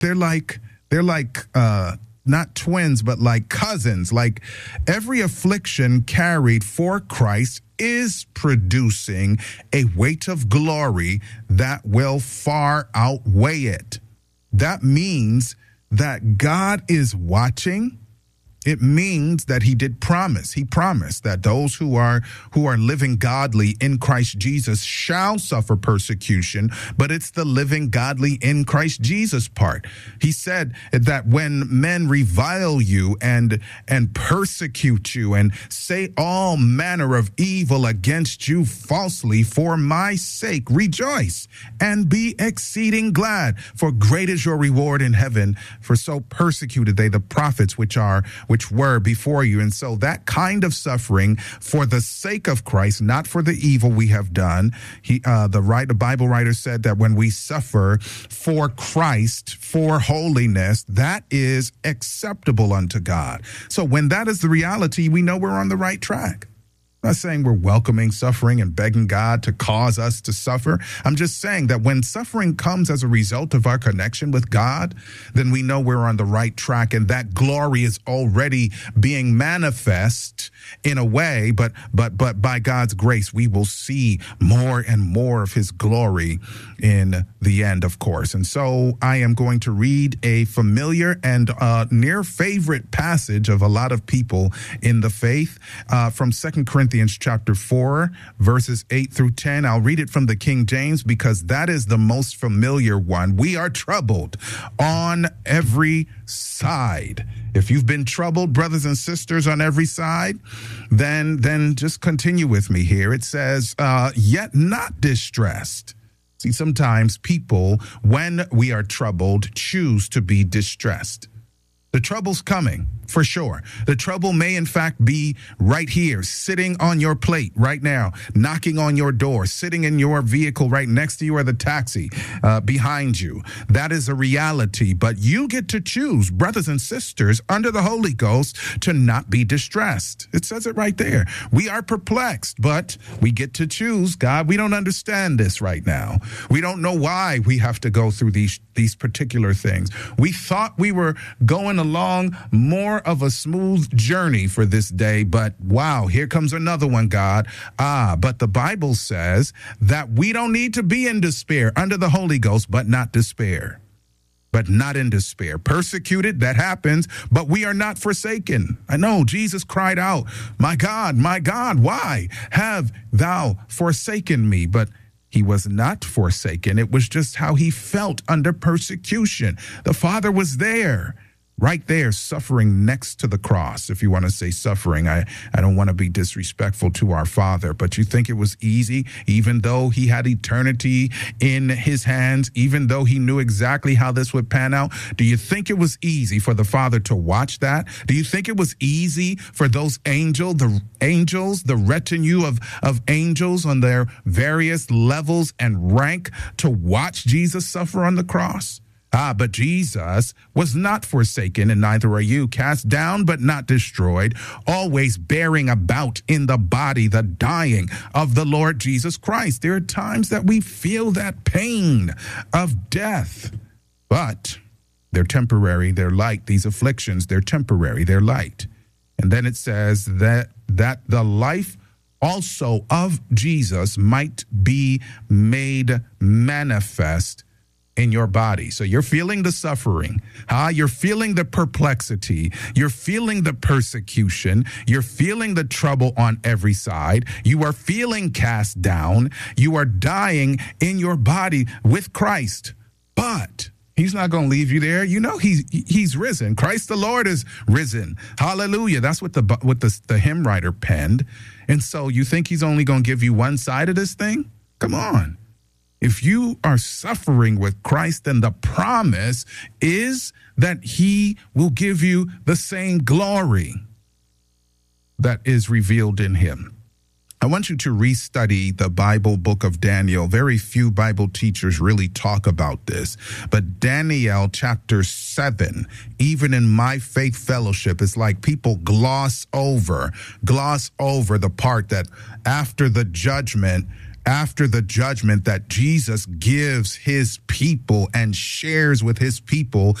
they're like not twins, but like cousins. Like every affliction carried for Christ is producing a weight of glory that will far outweigh it. That means that God is watching. It means that he did promise. He promised that those who are living godly in Christ Jesus shall suffer persecution, but it's the living godly in Christ Jesus part. He said that when men revile you and persecute you and say all manner of evil against you falsely for my sake, rejoice and be exceeding glad, for great is your reward in heaven. For so persecuted they the prophets which were before you. And so that kind of suffering for the sake of Christ, not for the evil we have done. The Bible writer said that when we suffer for Christ, for holiness, that is acceptable unto God. So when that is the reality, we know we're on the right track. I'm not saying we're welcoming suffering and begging God to cause us to suffer. I'm just saying that when suffering comes as a result of our connection with God, then we know we're on the right track, and that glory is already being manifest in a way, but by God's grace, we will see more and more of his glory in the end, of course. And so I am going to read a familiar and near favorite passage of a lot of people in the faith from 2 Corinthians chapter 4, verses 8 through 10. I'll read it from the King James because that is the most familiar one. We are troubled on every side. If you've been troubled, brothers and sisters, on every side, then just continue with me here. It says, yet not distressed. See, sometimes people, when we are troubled, choose to be distressed. The trouble's coming, for sure. The trouble may, in fact, be right here, sitting on your plate right now, knocking on your door, sitting in your vehicle right next to you, or the taxi behind you. That is a reality. But you get to choose, brothers and sisters, under the Holy Ghost, to not be distressed. It says it right there. We are perplexed, but we get to choose. God, we don't understand this right now. We don't know why we have to go through these particular things. We thought we were going along more of a smooth journey for this day, but wow, here comes another one, God. But the Bible says that we don't need to be in despair under the Holy Ghost, but not despair. But not in despair. Persecuted, that happens, but we are not forsaken. I know Jesus cried out, my God, why have thou forsaken me? But he was not forsaken. It was just how he felt under persecution. The Father was there, right there, suffering next to the cross. If you want to say suffering, I don't want to be disrespectful to our Father, but you think it was easy, even though he had eternity in his hands, even though he knew exactly how this would pan out? Do you think it was easy for the Father to watch that? Do you think it was easy for those the retinue of angels on their various levels and rank to watch Jesus suffer on the cross? But Jesus was not forsaken, and neither are you, cast down but not destroyed, always bearing about in the body the dying of the Lord Jesus Christ. There are times that we feel that pain of death, but they're temporary, they're light. These afflictions, they're temporary, they're light. And then it says that the life also of Jesus might be made manifest in your body. So you're feeling the suffering, you're feeling the perplexity, you're feeling the persecution, you're feeling the trouble on every side, you are feeling cast down, you are dying in your body with Christ. But he's not going to leave you there. You know he's risen. Christ the Lord is risen. Hallelujah. That's what the hymn writer penned. And so you think he's only going to give you one side of this thing? Come on. If you are suffering with Christ, then the promise is that he will give you the same glory that is revealed in him. I want you to restudy the Bible book of Daniel. Very few Bible teachers really talk about this. But Daniel chapter 7, even in my faith fellowship, it's like people gloss over the part that after the judgment, after the judgment that Jesus gives his people and shares with his people